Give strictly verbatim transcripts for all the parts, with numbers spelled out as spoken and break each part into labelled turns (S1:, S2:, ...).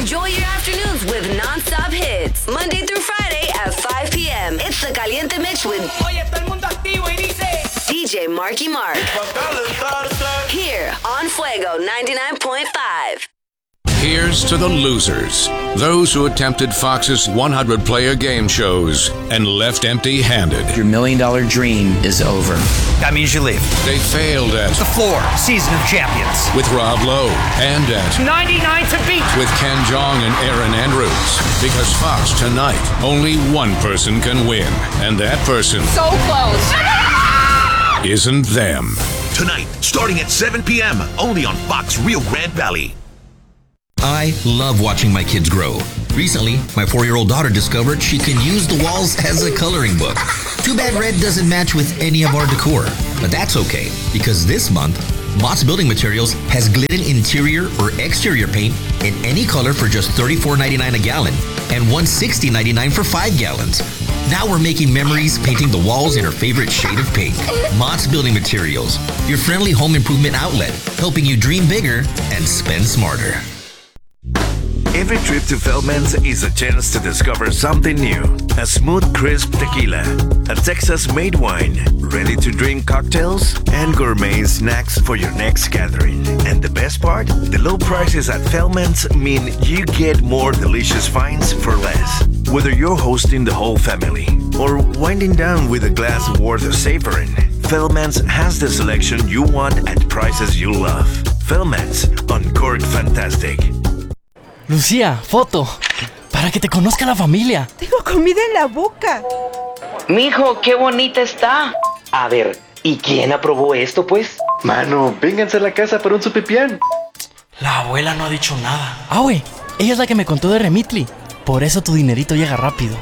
S1: Enjoy your afternoons with non-stop hits. Monday through Friday at five p.m. It's the Caliente Mix with
S2: Oye, todo el mundo activo y dice
S1: D J Marky Mark. Here on Fuego ninety-nine point five.
S3: Here's to the losers. Those who attempted Fox's one hundred player game shows and left empty-handed.
S4: Your million dollar dream is over.
S5: That means you leave.
S3: They failed at
S5: The Floor, Season of Champions.
S3: with Rob Lowe and at
S2: ninety-nine to beat.
S3: with Ken Jeong and Aaron Andrews. Because Fox tonight, only one person can win. And that person
S6: So close.
S3: isn't them.
S7: Tonight, starting at seven p.m., only on Fox Rio Grande Valley.
S8: I love watching my kids grow. Recently, my four-year-old daughter discovered she can use the walls as a coloring book. Too bad red doesn't match with any of our decor. But that's okay, because this month, Mott's Building Materials has Glidden interior or exterior paint in any color for just thirty-four ninety-nine a gallon and one hundred sixty ninety-nine for five gallons. Now we're making memories painting the walls in her favorite shade of pink. Mott's Building Materials, your friendly home improvement outlet, helping you dream bigger and spend smarter.
S7: Every trip to Feldman's is a chance to discover something new. A smooth, crisp tequila, a Texas-made wine, ready-to-drink cocktails, and gourmet snacks for your next gathering. And the best part? The low prices at Feldman's mean you get more delicious finds for less. Whether you're hosting the whole family or winding down with a glass worth of savoring, Feldman's has the selection you want at prices you love. Feldman's, Uncorked Fantastic.
S9: Lucía, foto. Para que te conozca la familia.
S6: Tengo comida en la boca.
S10: Mijo, qué bonita está. A ver, ¿y quién aprobó esto, pues?
S11: Mano, vénganse a la casa para un supipián.
S9: La abuela no ha dicho nada. Ah, güey, ella es la que me contó de Remitly. Por eso tu dinerito llega rápido.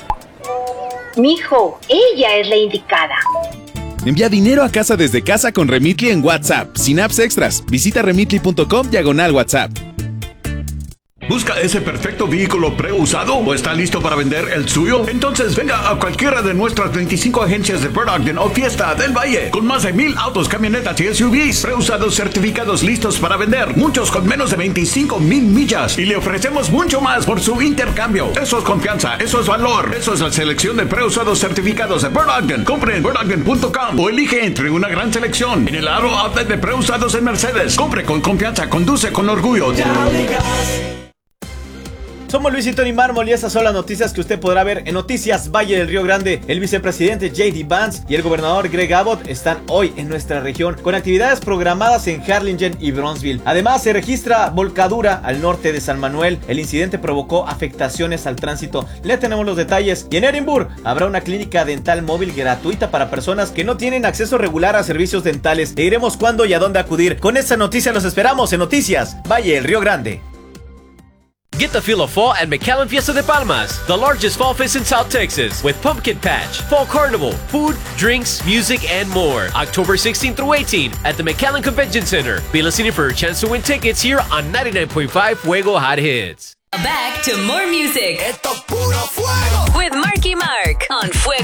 S12: Mijo, ella es la indicada.
S13: Envía dinero a casa desde casa con Remitly en WhatsApp, sin apps extras. Visita remitly punto com diagonal WhatsApp.
S14: ¿Busca ese perfecto vehículo preusado o está listo para vender el suyo? Entonces venga a cualquiera de nuestras veinticinco agencias de Bird Ogden o Fiesta del Valle, con más de mil autos, camionetas y S U Vs preusados certificados listos para vender, muchos con menos de veinticinco mil millas, y le ofrecemos mucho más por su intercambio. Eso es confianza, eso es valor, eso es la selección de preusados certificados de Bird Ogden. Compre en bird ogden punto com o elige entre una gran selección en el aro outlet de preusados en Mercedes. Compre con confianza, conduce con orgullo.
S15: Somos Luis y Tony Mármol y estas son las noticias que usted podrá ver en Noticias Valle del Río Grande. El vicepresidente J D Vance y el gobernador Greg Abbott están hoy en nuestra región con actividades programadas en Harlingen y Bronzeville. Además, se registra volcadura al norte de San Manuel. El incidente provocó afectaciones al tránsito. Le tenemos los detalles. Y en Edinburgh habrá una clínica dental móvil gratuita para personas que no tienen acceso regular a servicios dentales. Le diremos cuándo y a dónde acudir. Con esta noticia los esperamos en Noticias Valle del Río Grande.
S16: Get the feel of fall at McAllen Fiesta de Palmas, the largest fall fest in South Texas, with Pumpkin Patch, Fall Carnival, food, drinks, music, and more. October sixteenth through eighteenth at the McAllen Convention Center. Be listening for a chance to win tickets here on ninety-nine point five Fuego Hot Hits.
S1: Back to more music. Esto puro fuego. With Marky Mark on Fuego